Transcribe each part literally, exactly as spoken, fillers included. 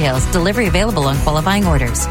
details. Delivery available on qualifying orders.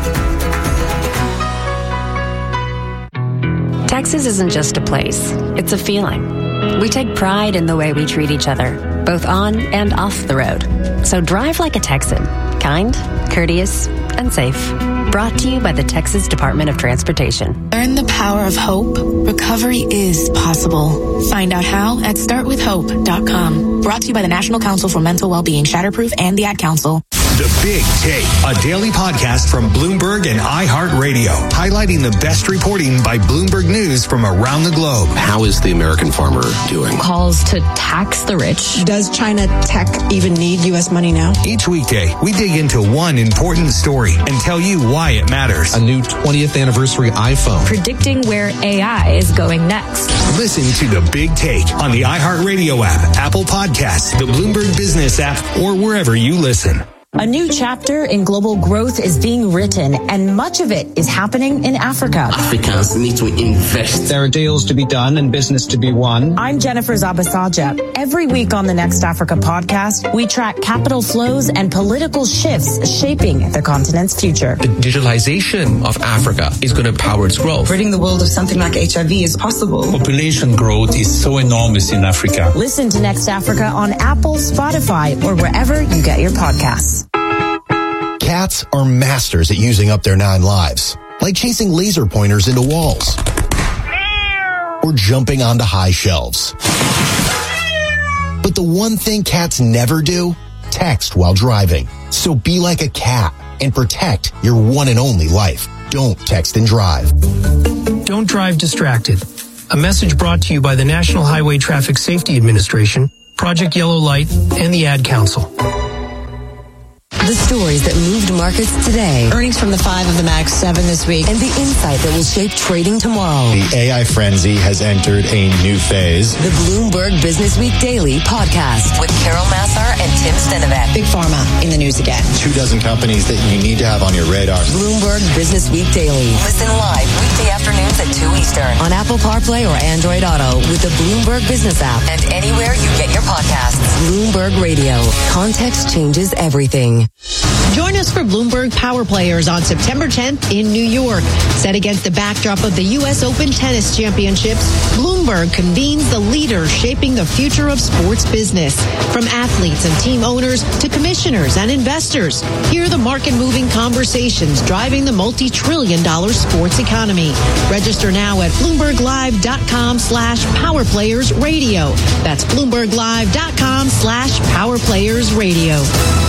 Texas isn't just a place, it's a feeling. We take pride in the way we treat each other, both on and off the road. So drive like a Texan, kind, courteous, and safe. Brought to you by the Texas Department of Transportation. Learn the power of hope. Recovery is possible. Find out how at start with hope dot com. Brought to you by the National Council for Mental Wellbeing, Shatterproof, and the Ad Council. The Big Take, a daily podcast from Bloomberg and iHeartRadio, highlighting the best reporting by Bloomberg News from around the globe. How is the American farmer doing? Calls to tax the rich. Does China tech even need U S money now? Each weekday, we dig into one important story and tell you why it matters. A new twentieth anniversary iPhone. Predicting where A I is going next. Listen to The Big Take on the iHeartRadio app, Apple Podcasts, the Bloomberg Business app, or wherever you listen. A new chapter in global growth is being written, and much of it is happening in Africa. Africans need to invest. There are deals to be done and business to be won. I'm Jennifer Zabasaja. Every week on the Next Africa podcast, we track capital flows and political shifts shaping the continent's future. The digitalization of Africa is going to power its growth. Ridding the world of something like H I V is possible. Population growth is so enormous in Africa. Listen to Next Africa on Apple, Spotify, or wherever you get your podcasts. Cats are masters at using up their nine lives, like chasing laser pointers into walls or jumping onto high shelves. But the one thing cats never do, text while driving. So be like a cat and protect your one and only life. Don't text and drive. Don't drive distracted. A message brought to you by the National Highway Traffic Safety Administration, Project Yellow Light, and the Ad Council. The stories that moved markets today. Earnings from the five of the Max seven this week. And the insight that will shape trading tomorrow. The A I frenzy has entered a new phase. The Bloomberg Business Week Daily podcast with Carol Massar and Tim Stenovec. Big Pharma in the news again. Two dozen companies that you need to have on your radar. Bloomberg Business Week Daily. Listen live weekday afternoons at two Eastern on Apple CarPlay or Android Auto with the Bloomberg Business app and anywhere you get your podcasts. Bloomberg Radio. Context changes everything. Join us for Bloomberg Power Players on September tenth in New York. Set against the backdrop of the U S Open Tennis Championships, Bloomberg convenes the leaders shaping the future of sports business. From athletes and team owners to commissioners and investors, hear the market-moving conversations driving the multi-trillion dollar sports economy. Register now at BloombergLive.com slash PowerPlayers Radio. That's BloombergLive.com slash PowerPlayers Radio.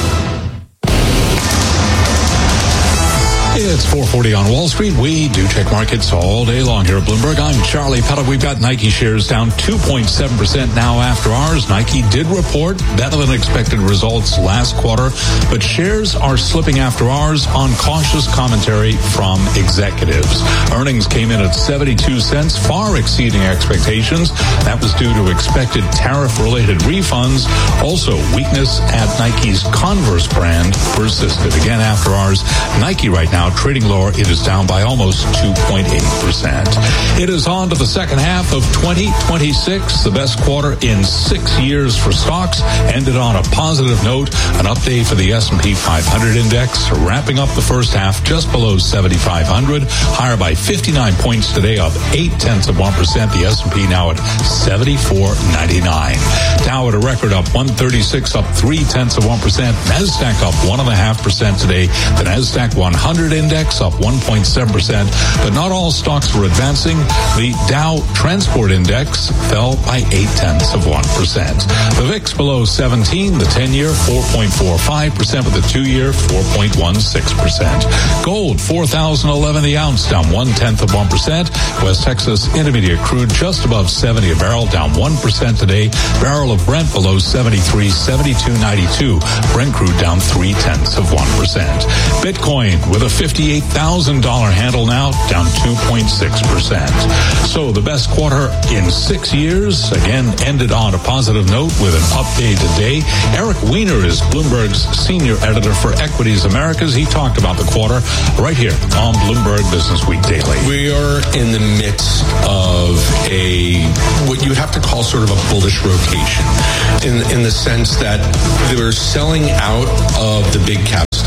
It's four forty on Wall Street. We do check markets all day long here at Bloomberg. I'm Charlie Pettit. We've got Nike shares down two point seven percent now after hours. Nike did report better than expected results last quarter, but shares are slipping after hours on cautious commentary from executives. Earnings came in at seventy-two cents, far exceeding expectations. That was due to expected tariff-related refunds. Also, weakness at Nike's Converse brand persisted. Again, after hours, Nike right now trading lower. It is down by almost two point eight percent. It is on to the second half of twenty twenty-six. The best quarter in six years for stocks ended on a positive note. An update for the S and P five hundred index, wrapping up the first half just below seventy-five hundred, higher by fifty-nine points today, up eight tenths of one percent. The S and P now at seventy-four ninety-nine. Dow at a record up one thirty-six, up three tenths of one percent. Nasdaq up one and a half percent today. The Nasdaq one hundred index up one point seven percent, but not all stocks were advancing. The Dow Transport Index fell by eight tenths of one percent. The V I X below seventeen, the ten-year four point four five percent, with the two-year four point one six percent. Gold four thousand eleven the ounce, down one tenth of one percent. West Texas Intermediate crude just above seventy a barrel, down one percent today. Barrel of Brent below seventy-three, seventy-two ninety-two. Brent crude down three tenths of one percent. Bitcoin with a fifty-eight thousand dollars handle now, down two point six percent. So the best quarter in six years, again, ended on a positive note with an update today. Eric Weiner is Bloomberg's senior editor for Equities Americas. He talked about the quarter right here on Bloomberg Business Week Daily. We are in the midst of a, what you would have to call sort of a bullish rotation, in, in the sense that they were selling out of the big cap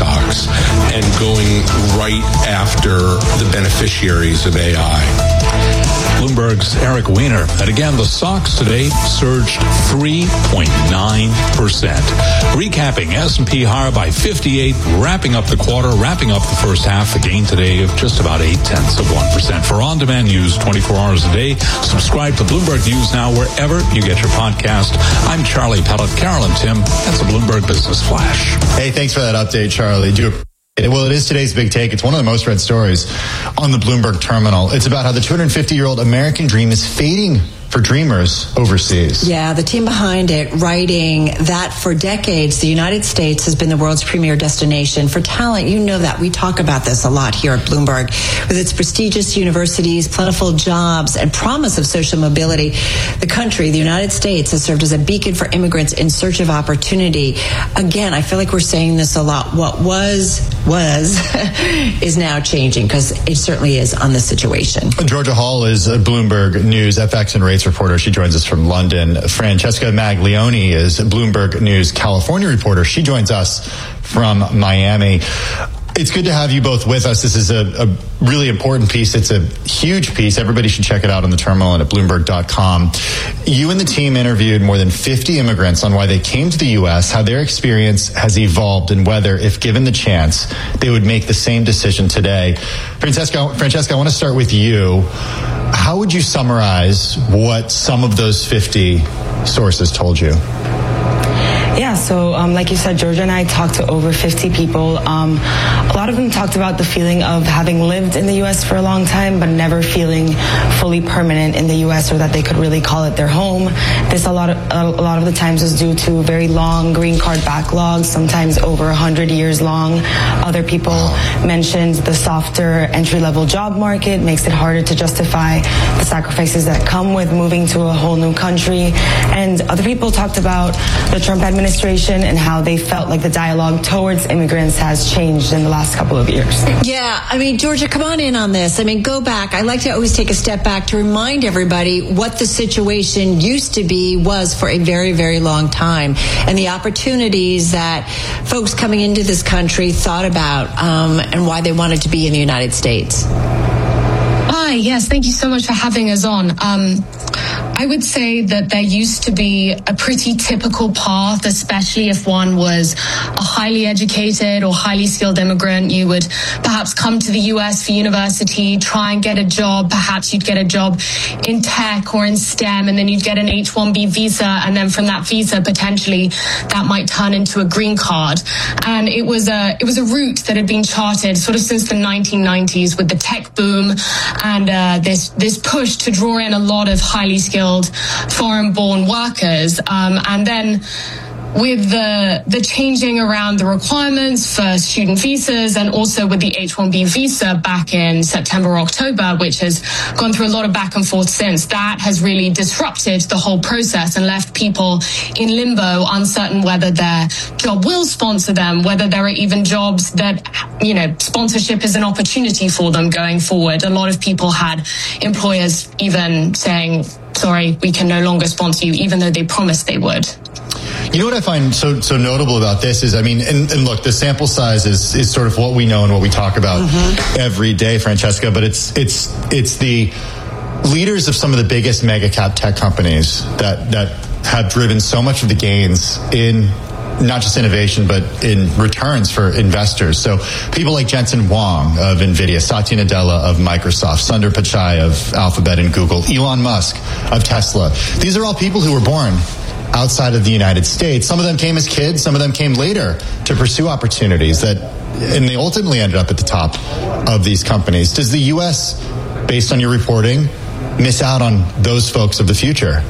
right after the beneficiaries of A I. Bloomberg's Eric Weiner. And again, the stocks today surged three point nine percent. Recapping, S and P higher by fifty-eight, wrapping up the quarter, wrapping up the first half. The gain today of just about eight tenths of one percent. For on-demand news twenty-four hours a day, subscribe to Bloomberg News Now wherever you get your podcast. I'm Charlie Pellet. Carolyn Tim, that's a Bloomberg Business Flash. Hey, thanks for that update, Charlie. Do Well, it is today's big take. It's one of the most read stories on the Bloomberg terminal. It's about how the two hundred fifty-year-old American dream is fading for dreamers overseas. Yeah, the team behind it writing that for decades, the United States has been the world's premier destination for talent. You know that. We talk about this a lot here at Bloomberg. With its prestigious universities, plentiful jobs, and promise of social mobility, the country, the United States, has served as a beacon for immigrants in search of opportunity. Again, I feel like we're saying this a lot. What was, was, is now changing, because it certainly is on this situation. Georgia Hall is a Bloomberg News F X and rates reporter. She joins us from London. Francesca Maglione is a Bloomberg News California reporter. She joins us from Miami. It's good to have you both with us. This is a, a really important piece. It's a huge piece. Everybody should check it out on the terminal and at Bloomberg dot com. You and the team interviewed more than fifty immigrants on why they came to the U S, how their experience has evolved, and whether, if given the chance, they would make the same decision today. Francesca, Francesca, I want to start with you. How would you summarize what some of those fifty sources told you? Yeah, so um, like you said, Georgia and I talked to over fifty people. Um, a lot of them talked about the feeling of having lived in the U S for a long time, but never feeling fully permanent in the U S, or that they could really call it their home. This a lot of a lot of the times is due to very long green card backlogs, sometimes over one hundred years long. Other people mentioned the softer entry-level job market makes it harder to justify the sacrifices that come with moving to a whole new country. And other people talked about the Trump administration administration and how they felt like the dialogue towards immigrants has changed in the last couple of years. Yeah, I mean, Georgia, come on in on this. I mean, go back. I like to always take a step back to remind everybody what the situation used to be, was for a very, very long time, and the opportunities that folks coming into this country thought about, um, and why they wanted to be in the United States. Hi, yes, thank you so much for having us on. Um, I would say that there used to be a pretty typical path, especially if one was a highly educated or highly skilled immigrant. You would perhaps come to the U S for university, try and get a job. Perhaps you'd get a job in tech or in STEM, and then you'd get an H one B visa. And then from that visa, potentially that might turn into a green card. And it was a, it was a route that had been charted sort of since the nineteen nineties with the tech boom and uh, this, this push to draw in a lot of highly skilled foreign-born workers, um, and then with the the changing around the requirements for student visas, and also with the H one B visa back in September or October, which has gone through a lot of back and forth since, that has really disrupted the whole process and left people in limbo, uncertain whether their job will sponsor them, whether there are even jobs that, you know, sponsorship is an opportunity for them going forward. A lot of people had employers even saying, sorry, we can no longer sponsor you, even though they promised they would. You know what I find so so notable about this is, I mean, and, and look, the sample size is, is sort of what we know and what we talk about mm-hmm. every day, Francesca, but it's it's it's the leaders of some of the biggest mega cap tech companies that that have driven so much of the gains in not just innovation, but in returns for investors. So people like Jensen Huang of NVIDIA, Satya Nadella of Microsoft, Sundar Pichai of Alphabet and Google, Elon Musk of Tesla. These are all people who were born outside of the United States. Some of them came as kids, some of them came later to pursue opportunities that, and they ultimately ended up at the top of these companies. Does the U S, based on your reporting, miss out on those folks of the future?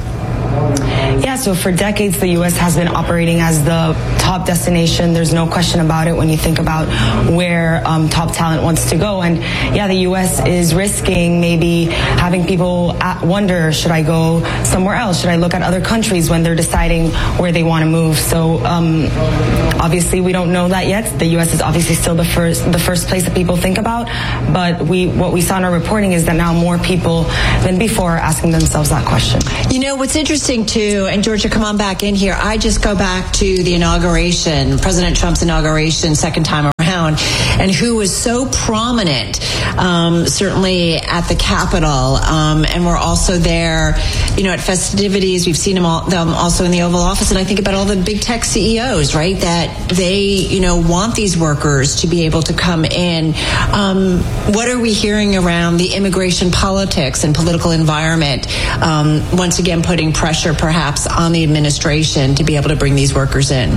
Yeah, so for decades, the U S has been operating as the top destination. There's no question about it when you think about where um, top talent wants to go. And yeah, the U S is risking maybe having people at wonder, should I go somewhere else? Should I look at other countries when they're deciding where they want to move? So um, obviously, we don't know that yet. The U S is obviously still the first the first place that people think about. But we what we saw in our reporting is that now more people than before are asking themselves that question. You know, what's interesting too, and Georgia, come on back in here. I just go back to the inauguration, President Trump's inauguration, second time around. down and who was so prominent, um, certainly at the Capitol. Um, and we're also there, you know, at festivities. We've seen them, all, them also in the Oval Office. And I think about all the big tech C E Os, right, that they, you know, want these workers to be able to come in. Um, what are we hearing around the immigration politics and political environment? Um, once again, putting pressure perhaps on the administration to be able to bring these workers in.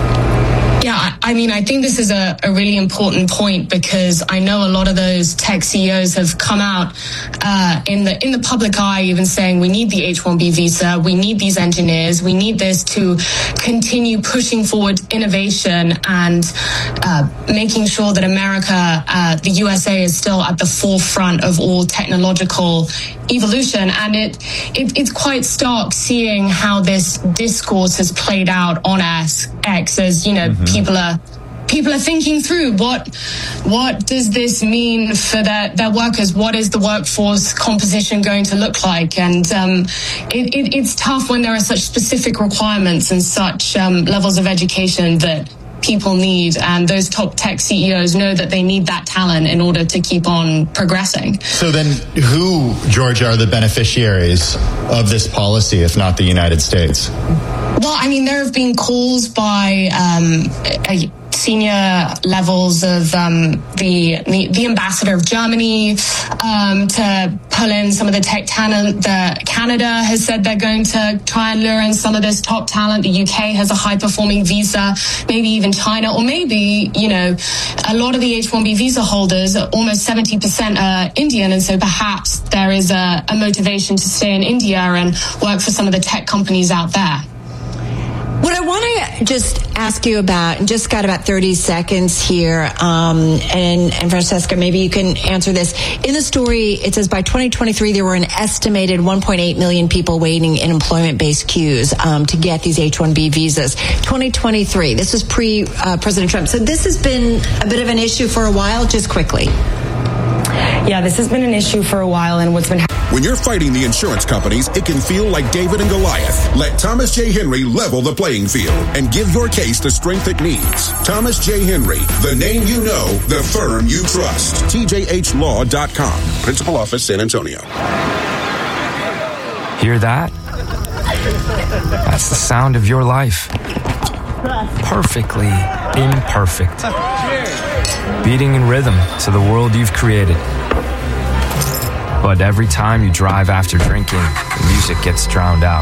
Yeah, I mean, I think this is a, a really important point because I know a lot of those tech C E Os have come out uh, in the in the public eye, even saying we need the H one B visa, we need these engineers, we need this to continue pushing forward innovation and uh, making sure that America, uh, the U S A, is still at the forefront of all technological evolution. And it, it it's quite stark seeing how this discourse has played out on X as, you know, mm-hmm. people are people are thinking through what what does this mean for their, their workers? What is the workforce composition going to look like? And um, it, it, it's tough when there are such specific requirements and such um, levels of education that people need, and those top tech C E Os know that they need that talent in order to keep on progressing. So then who, Georgia, are the beneficiaries of this policy, if not the United States? Well, I mean, there have been calls by um, a, senior levels of um, the, the the ambassador of Germany um, to pull in some of the tech talent. The Canada has said they're going to try and lure in some of this top talent. The U K has a high-performing visa, maybe even China, or maybe, you know, a lot of the H one B visa holders, almost seventy percent are Indian, and so perhaps there is a, a motivation to stay in India and work for some of the tech companies out there. What I want to just ask you about, and just got about thirty seconds here, um, and, and Francesca, maybe you can answer this. In the story, it says by twenty twenty-three, there were an estimated one point eight million people waiting in employment-based queues um, to get these H one B visas. twenty twenty-three, this was pre-President uh, Trump. So this has been a bit of an issue for a while, just quickly. Yeah, this has been an issue for a while, and what's been happening. When you're fighting the insurance companies, it can feel like David and Goliath. Let Thomas J. Henry level the playing field and give your case the strength it needs. Thomas J. Henry, the name you know, the firm you trust. T J H law dot com. Principal Office, San Antonio. Hear that? That's the sound of your life. Perfectly imperfect. Beating in rhythm to the world you've created. But every time you drive after drinking, the music gets drowned out.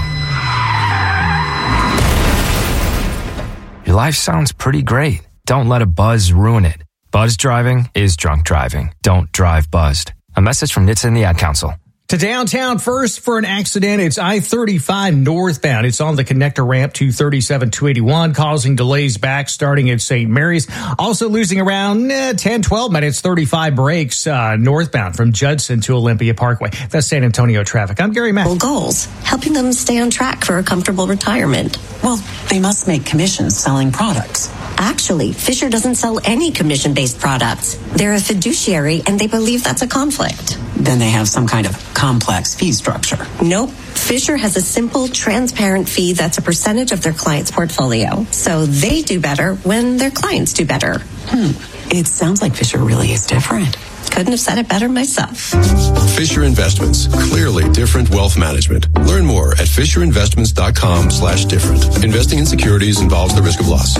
Your life sounds pretty great. Don't let a buzz ruin it. Buzz driving is drunk driving. Don't drive buzzed. A message from N H T S A and the Ad Council. To downtown first for an accident. It's I thirty-five northbound. It's on the connector ramp to thirty-seven two eighty-one, causing delays back starting at Saint Mary's. Also losing around eh, ten, twelve minutes, thirty-five breaks uh, northbound from Judson to Olympia Parkway. That's San Antonio traffic. I'm Gary Mack. Goals, helping them stay on track for a comfortable retirement. Well, they must make commissions selling products. Actually, Fisher doesn't sell any commission-based products. They're a fiduciary, and they believe that's a conflict. Then they have some kind of complex fee structure. Nope. Fisher has a simple, transparent fee that's a percentage of their client's portfolio. So they do better when their clients do better. Hmm. It sounds like Fisher really is different. Couldn't have said it better myself. Fisher Investments. Clearly different wealth management. Learn more at fisher investments dot com slash different. Investing in securities involves the risk of loss.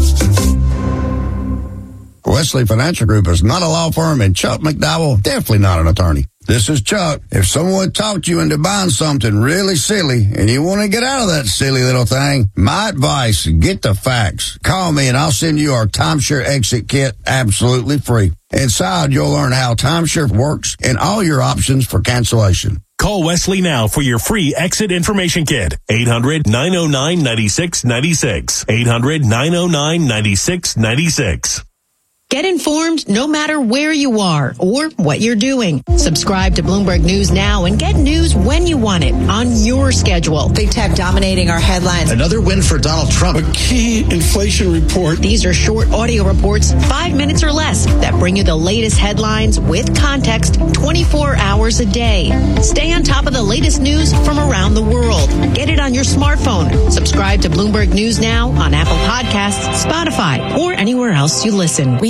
Wesley Financial Group is not a law firm, and Chuck McDowell, definitely not an attorney. This is Chuck. If someone talked you into buying something really silly and you want to get out of that silly little thing, my advice, get the facts. Call me and I'll send you our timeshare exit kit absolutely free. Inside, you'll learn how timeshare works and all your options for cancellation. Call Wesley now for your free exit information kit. eight hundred, nine oh nine, nine six nine six. eight hundred, nine oh nine, nine six nine six. Get informed no matter where you are or what you're doing. Subscribe to Bloomberg News now and get news when you want it on your schedule. Big tech dominating our headlines. Another win for Donald Trump. A key inflation report. These are short audio reports, five minutes or less, that bring you the latest headlines with context twenty-four hours a day. Stay on top of the latest news from around the world. Get it on your smartphone. Subscribe to Bloomberg News now on Apple Podcasts, Spotify, or anywhere else you listen. We asked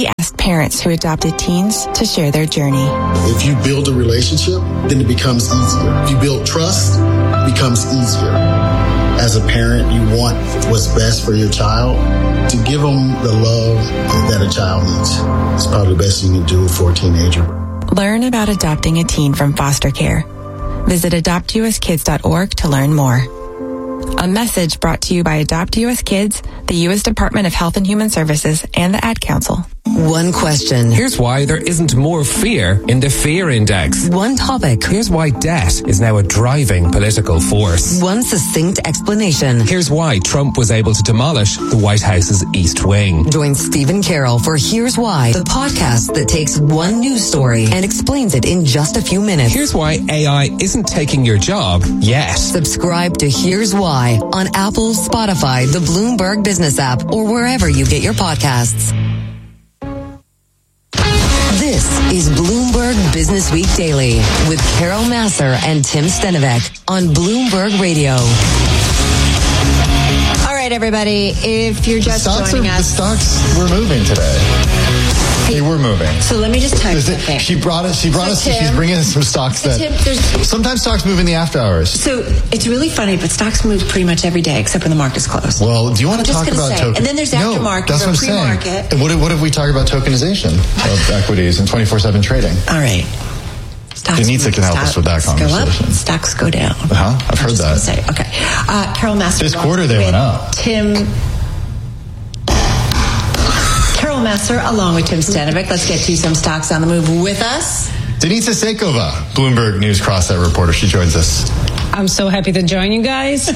parents who adopted teens to share their journey. If you build a relationship, then it becomes easier. If you build trust, it becomes easier. As a parent, you want what's best for your child. To give them the love that a child needs, it's probably the best you can do for a teenager. Learn about adopting a teen from foster care. Visit adopt u s kids dot org to learn more. A message brought to you by Adopt U S Kids, the U S Department of Health and Human Services, and the Ad Council. One question. Here's why there isn't more fear in the fear index. One topic. Here's why debt is now a driving political force. One succinct explanation. Here's why Trump was able to demolish the White House's East Wing. Join Stephen Carroll for Here's Why, the podcast that takes one news story and explains it in just a few minutes. Here's why A I isn't taking your job yet. Subscribe to Here's Why on Apple, Spotify, the Bloomberg Business app, or wherever you get your podcasts. This is Bloomberg Business Week Daily with Carol Massar and Tim Stenovec on Bloomberg Radio. All right, everybody, if you're just joining are, us. The stocks were moving today. They were moving. So let me just tell you Is it- something. She brought us. She brought So us. Tim- she's bringing us some stocks So that Tim, there's- sometimes stocks move in the after hours. So it's really funny, but stocks move pretty much every day except when the market's closed. Well, do you want I'm to just talk gonna about say, token? and then there's no, aftermarket that's or what I'm saying. pre-market. And what if, what if we talk about tokenization of equities and twenty-four seven trading? All right. Stocks Denitza can help us with that stocks conversation. Go up, stocks go down. Uh-huh. I've heard that. Say, okay. Uh, Carol Massar. This quarter they with went up. Tim. Carol Massar along with Tim Stenovec. Let's get to some stocks on the move with us. Denitza Sekova, Bloomberg News Cross-Site reporter. She joins us. I'm so happy to join you guys.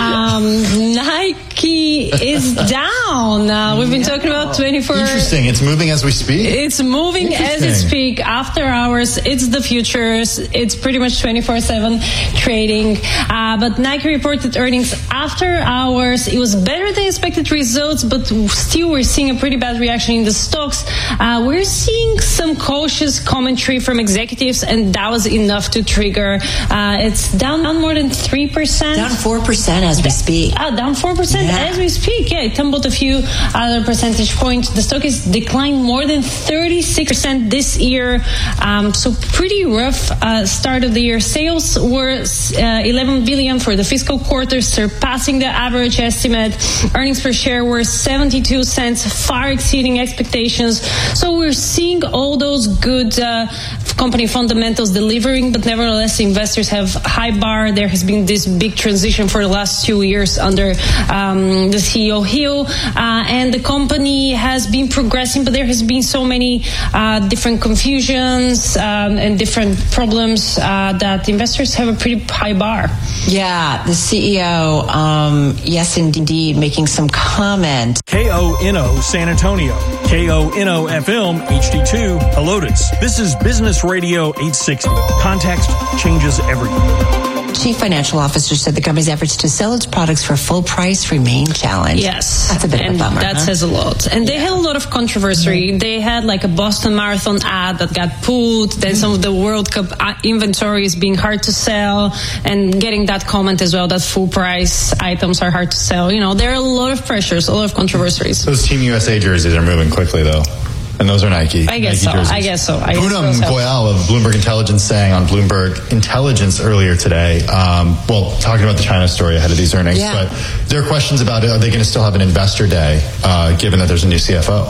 Um, Nike is down. Uh, we've been talking about twenty-four. Interesting. It's moving as we speak. It's moving as it Interesting. speak. After hours, it's the futures. It's pretty much twenty-four seven trading. Uh, but Nike reported earnings after hours. It was better than expected results, but still we're seeing a pretty bad reaction in the stocks. Uh, we're seeing some cautious commentary from executives, and that was enough to trigger. Uh, it's down more than three percent. Down four percent as we speak. Ah, down four percent Yeah. as we speak. Yeah, it tumbled a few other percentage points. The stock is declined more than thirty-six percent this year. Um, so pretty rough uh, start of the year. Sales were uh, eleven billion for the fiscal quarter, surpassing the average estimate. Earnings per share were seventy-two cents, far exceeding expectations. So we're seeing all those good uh, company fundamentals delivering, but nevertheless, investors have high bar. There has been this big transition for the last two years under um, the C E O Hill, uh, and the company has been progressing, but there has been so many uh, different confusions um, and different problems uh, that investors have a pretty high bar. Yeah, the C E O, um, yes, indeed, making some comment. K O N O San Antonio, K O N O F M H D two Helotes. This is Business Radio eight sixty. Context changes everything. Chief Financial Officer said the company's efforts to sell its products for full price remain challenged. Yes. That's a bit and of a bummer. That huh? says a lot. And they had a lot of controversy. Mm-hmm. They had like a Boston Marathon ad that got pulled. Then some of the World Cup inventory is being hard to sell, and getting that comment as well that full price items are hard to sell. You know, there are a lot of pressures, a lot of controversies. Those Team U S A jerseys are moving quickly, though. And those are Nike. I guess Nike so. jerseys. I guess so. I guess Poonam so. Goyal of Bloomberg Intelligence saying on Bloomberg Intelligence earlier today, um, well, talking about the China story ahead of these earnings, Yeah. but there are questions about it. Are they going to still have an investor day, uh, given that there's a new C F O?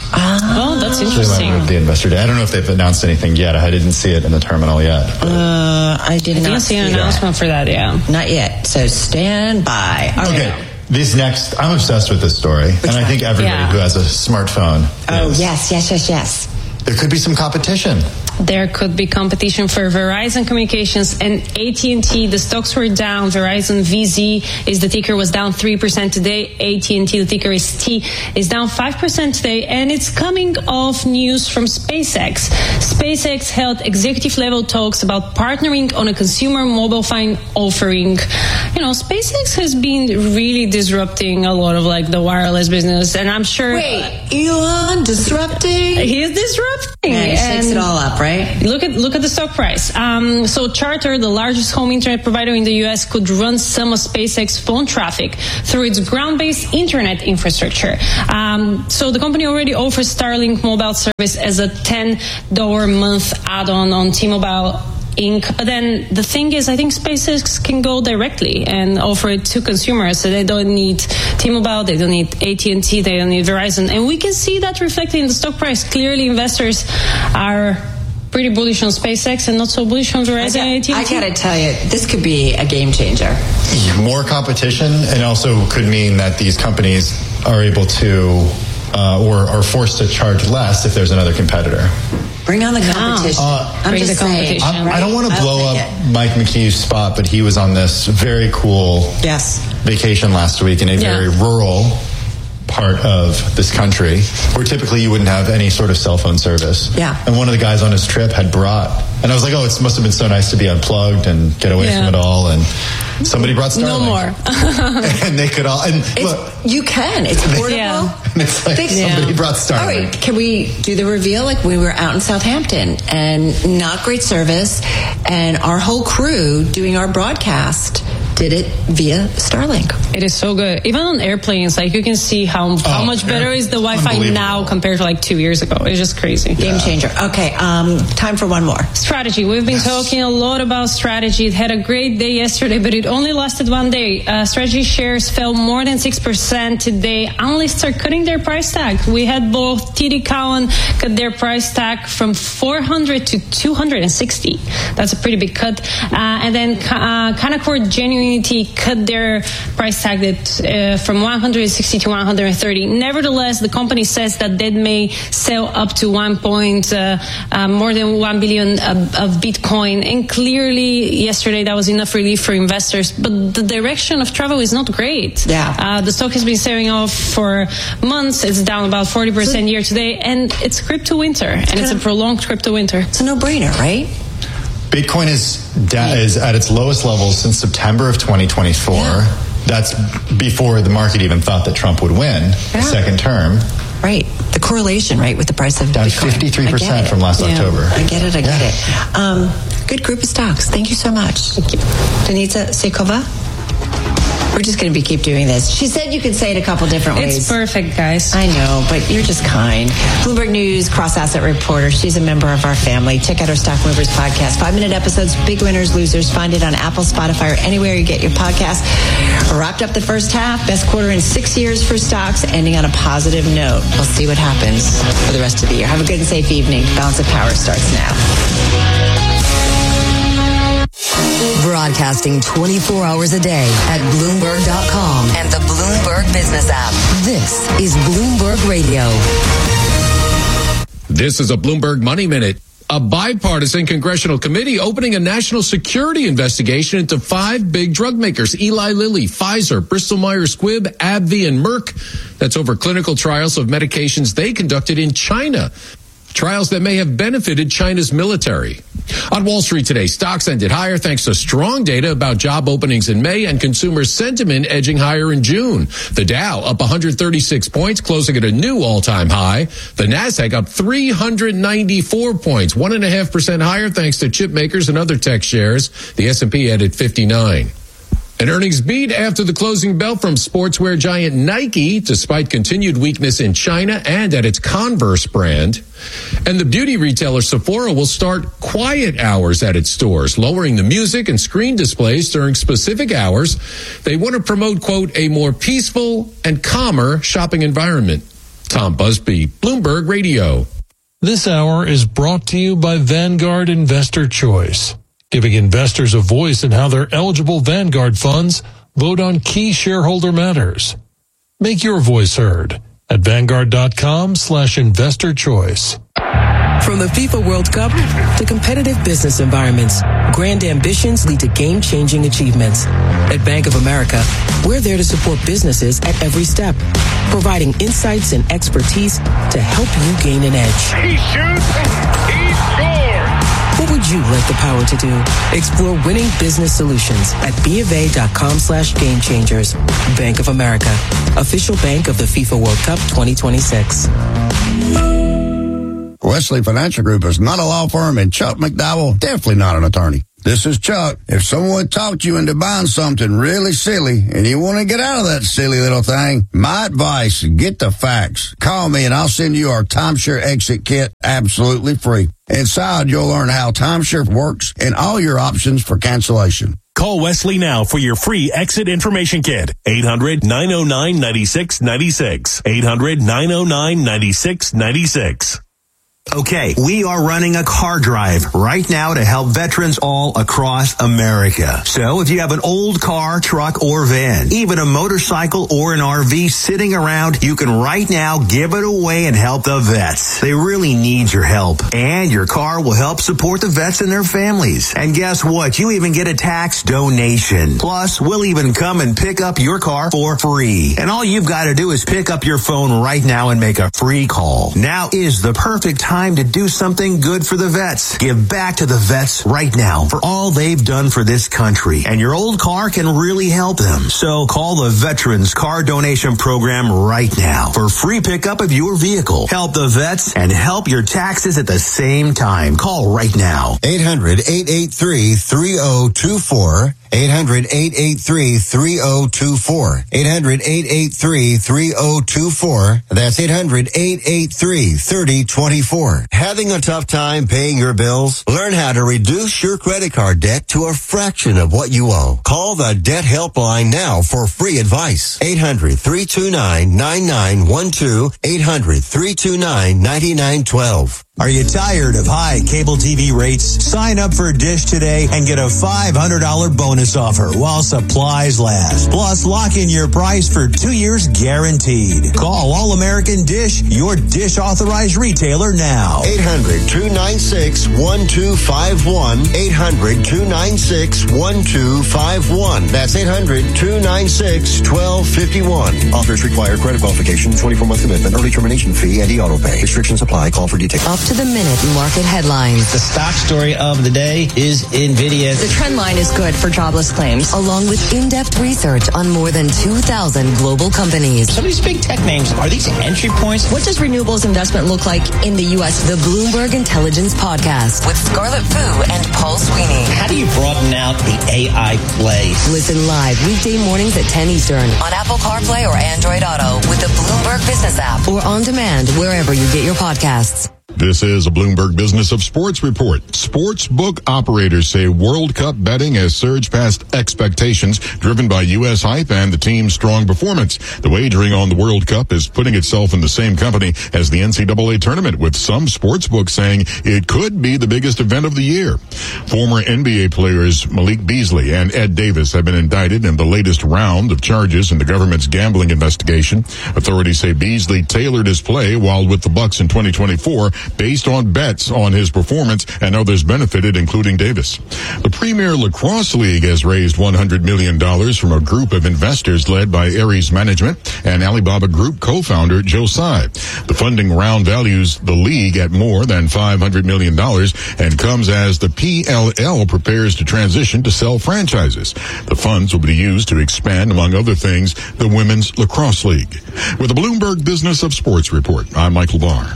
Oh, that's So they might interesting. move the investor day. I don't know if they've announced anything yet. I didn't see it in the terminal yet. Uh, I did I not didn't see an that. announcement for that, yeah. Not yet. So stand by. All Okay. right. This next, I'm obsessed with this story. and I think everybody Yeah. who has a smartphone Oh, is. yes, yes, yes, yes. There could be some competition. There could be competition for Verizon Communications and A T and T. The stocks were down. Verizon V Z is the ticker was down three percent today. A T and T, the ticker is T, is down five percent today. And it's coming off news from SpaceX. SpaceX held executive level talks about partnering on a consumer mobile phone offering. you know, SpaceX has been really disrupting a lot of like the wireless business, and I'm sure. Wait, Elon disrupting? He is disrupting. Yeah, he shakes it all up, right? Look at look at the stock price. Um, so Charter, the largest home internet provider in the U S, could run some of SpaceX phone traffic through its ground-based internet infrastructure. Um, so the company already offers Starlink mobile service as a ten dollars a month add-on on T-Mobile Incorporated. But then the thing is, I think SpaceX can go directly and offer it to consumers. So they don't need T-Mobile, they don't need A T and T, they don't need Verizon. And we can see that reflected in the stock price. Clearly, investors are pretty bullish on SpaceX and not so bullish on Verizon and A T and T. I got to tell you, this could be a game changer. More competition, and also could mean that these companies are able to uh, or are forced to charge less if there's another competitor. Bring on the competition. Uh, I'm Bring just the competition. saying. I, I don't want to I'll blow take up it. Mike McKee's spot, but he was on this very cool yes. vacation last week in a Yeah. very rural part of this country where typically you wouldn't have any sort of cell phone service. Yeah. And one of the guys on his trip had brought, and I was like, oh, it must have been so nice to be unplugged and get away Yeah. from it all. And somebody brought Starlink. No more. And they could all, and It's, look, you can. It's portable. Yeah. and it's like They- somebody Yeah. brought Starlink. All right, can we do the reveal? Like we were out in Southampton and not great service, and our whole crew doing our broadcast did it via Starlink. It is so good. Even on airplanes, like you can see how how Oh, much better is the Wi-Fi unbelievable. now compared to like two years ago. It's just crazy. Game changer. Okay, um, time for one more. Strategy. We've been talking a lot about strategy. It had a great day yesterday, but it only lasted one day. Uh, strategy shares fell more than six percent today. Analysts are cutting their price tag. We had both T D Cowen cut their price tag from four hundred to two hundred sixty. That's a pretty big cut. Uh, and then uh, Canaccord Genuity cut their price tag that, uh, from one hundred sixty to one hundred thirty. Nevertheless, the company says that they may sell up to one point, uh, uh, more than one billion of, of Bitcoin. And clearly, yesterday that was enough relief for investors. But the direction of travel is not great. Yeah. Uh, the stock has been selling off for months. It's down about forty percent year to date, and it's crypto winter, and it's a prolonged crypto winter. It's a no-brainer, right? Bitcoin is da- is at its lowest levels since September of twenty twenty-four. Yeah. That's before the market even thought that Trump would win Yeah. the second term. Right. The correlation, right, with the price of Down Bitcoin. fifty-three I get percent it. from last Yeah. October. I get it. I get it. Um, good group of stocks. Thank you so much. Thank you. Denisa Sekova? We're just going to be keep doing this. She said you could say it a couple different ways. It's perfect, guys. I know, but you're just kind. Bloomberg News cross-asset reporter. She's a member of our family. Check out our Stock Movers podcast. Five-minute episodes, big winners, losers. Find it on Apple, Spotify, or anywhere you get your podcast. Wrapped up the first half. Best quarter in six years for stocks, ending on a positive note. We'll see what happens for the rest of the year. Have a good and safe evening. Balance of Power starts now. Broadcasting twenty-four hours a day at Bloomberg dot com and the Bloomberg Business app. This is Bloomberg Radio. This is a Bloomberg Money Minute. A bipartisan congressional committee opening a national security investigation into five big drug makers, Eli Lilly, Pfizer, Bristol Myers Squibb, AbbVie, and Merck. That's over clinical trials of medications they conducted in China. Trials that may have benefited China's military. On Wall Street today, stocks ended higher thanks to strong data about job openings in May and consumer sentiment edging higher in June. The Dow up one hundred thirty-six points, closing at a new all-time high. The Nasdaq up three hundred ninety-four points, one and a half percent higher thanks to chip makers and other tech shares. The S and P added fifty-nine. An earnings beat after the closing bell from sportswear giant Nike, despite continued weakness in China and at its Converse brand. And the beauty retailer Sephora will start quiet hours at its stores, lowering the music and screen displays during specific hours. They want to promote, quote, a more peaceful and calmer shopping environment. Tom Busby, Bloomberg Radio. This hour is brought to you by Vanguard Investor Choice, giving investors a voice in how their eligible Vanguard funds vote on key shareholder matters. Make your voice heard at Vanguard.com slash investor choice. From the FIFA World Cup to competitive business environments, grand ambitions lead to game-changing achievements. At Bank of America, we're there to support businesses at every step, providing insights and expertise to help you gain an edge. He shoots, he scores! What would you like the power to do? Explore winning business solutions at bofa.com slash game changers. Bank of America, official bank of the FIFA World Cup twenty twenty-six. Wesley Financial Group is not a law firm, and Chuck McDowell, definitely not an attorney. This is Chuck. If someone talked you into buying something really silly and you want to get out of that silly little thing, my advice, get the facts. Call me and I'll send you our timeshare exit kit absolutely free. Inside, you'll learn how timeshare works and all your options for cancellation. Call Wesley now for your free exit information kit. eight hundred, nine oh nine, nine six nine six. eight hundred, nine oh nine, nine six nine six. Okay, we are running a car drive right now to help veterans all across America. So if you have an old car, truck, or van, even a motorcycle or an R V sitting around, you can right now give it away and help the vets. They really need your help. And your car will help support the vets and their families. And guess what? You even get a tax donation. Plus, we'll even come and pick up your car for free. And all you've got to do is pick up your phone right now and make a free call. Now is the perfect time Time to do something good for the vets. Give back to the vets right now for all they've done for this country. And your old car can really help them. So call the Veterans Car Donation Program right now for free pickup of your vehicle. Help the vets and help your taxes at the same time. Call right now. eight hundred, eight eight three, three oh two four. eight hundred, eight eight three, three oh two four. eight hundred, eight eight three, three oh two four. That's eight hundred, eight eight three, three oh two four. Having a tough time paying your bills? Learn how to reduce your credit card debt to a fraction of what you owe. Call the Debt Helpline now for free advice. eight hundred, three two nine, nine nine one two. eight hundred, three two nine, nine nine one two. Are you tired of high cable T V rates? Sign up for Dish today and get a five hundred dollars bonus offer while supplies last. Plus, lock in your price for two years guaranteed. Call All American Dish, your Dish authorized retailer now. eight hundred, two nine six, one two five one. eight hundred, two nine six, one two five one. That's eight hundred, two nine six, one two five one. Offers require credit qualification, twenty-four month commitment, early termination fee, and e-auto pay. Restrictions apply. Call for details. Up to the minute market headlines. The stock story of the day is NVIDIA. The trend line is good for jobless claims. Along with in-depth research on more than two thousand global companies. Some of these big tech names, are these entry points? What does renewables investment look like in the U S? The Bloomberg Intelligence Podcast with Scarlett Fu and Paul Sweeney. How do you broaden out the A I play? Listen live weekday mornings at ten Eastern on Apple CarPlay or Android Auto with the Bloomberg Business app or on demand wherever you get your podcasts. This is a Bloomberg Business of Sports report. Sportsbook operators say World Cup betting has surged past expectations, driven by U S hype and the team's strong performance. The wagering on the World Cup is putting itself in the same company as the N C double A tournament, with some sportsbooks saying it could be the biggest event of the year. Former N B A players Malik Beasley and Ed Davis have been indicted in the latest round of charges in the government's gambling investigation. Authorities say Beasley tailored his play while with the Bucks in twenty twenty-four based on bets on his performance, and others benefited, including Davis. The Premier Lacrosse League has raised one hundred million dollars from a group of investors led by Ares Management and Alibaba Group co-founder Joe Tsai. The funding round values the league at more than five hundred million dollars and comes as the P L L prepares to transition to sell franchises. The funds will be used to expand, among other things, the Women's Lacrosse League. With the Bloomberg Business of Sports report, I'm Michael Barr.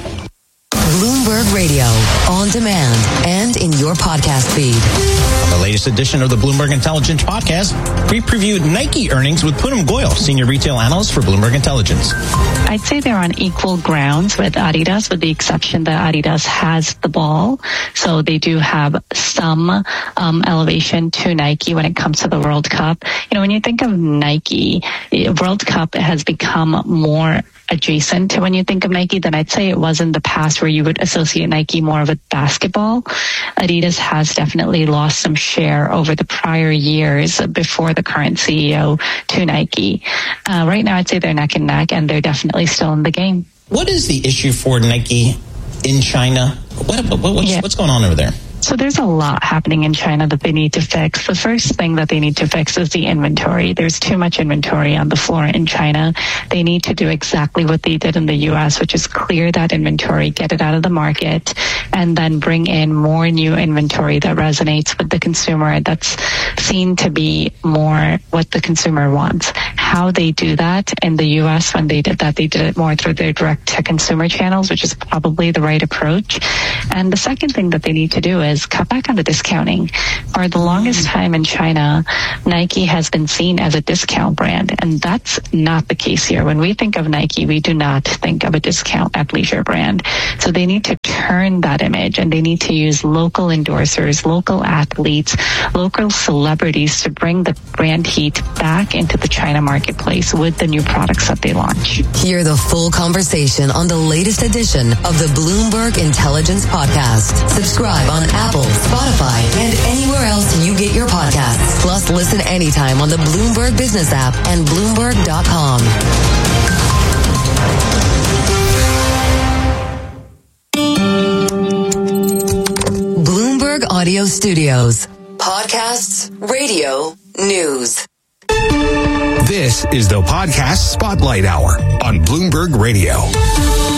Bloomberg Radio, on demand and in your podcast feed. On the latest edition of the Bloomberg Intelligence Podcast, we previewed Nike earnings with Poonam Goyal, senior retail analyst for Bloomberg Intelligence. I'd say they're on equal grounds with Adidas, with the exception that Adidas has the ball. So they do have some um, elevation to Nike when it comes to the World Cup. You know, when you think of Nike, World Cup has become more adjacent to when you think of Nike than I'd say it was in the past, where you would associate Nike more with basketball. Adidas has definitely lost some share over the prior years before the current C E O to Nike. Uh, right now, I'd say they're neck and neck, and they're definitely still in the game. What is the issue for Nike in China? What, what, what's, yeah. what's going on over there? So there's a lot happening in China that they need to fix. The first thing that they need to fix is the inventory. There's too much inventory on the floor in China. They need to do exactly what they did in the U S, which is clear that inventory, get it out of the market, and then bring in more new inventory that resonates with the consumer, that's seen to be more what the consumer wants. How they do that in the U S, when they did that, they did it more through their direct-to-consumer channels, which is probably the right approach. And the second thing that they need to do is cut back on the discounting. For the longest time in China, Nike has been seen as a discount brand, and that's not the case here. When we think of Nike, we do not think of a discount athleisure brand. So they need to turn that image, and they need to use local endorsers, local athletes, local celebrities to bring the brand heat back into the China marketplace with the new products that they launch. Hear the full conversation on the latest edition of the Bloomberg Intelligence Podcast. Subscribe on Apple, Spotify, and anywhere else you get your podcasts. Plus, listen anytime on the Bloomberg Business app and Bloomberg dot com. Bloomberg Audio Studios. Podcasts, radio, news. This is the Podcast Spotlight Hour on Bloomberg Radio.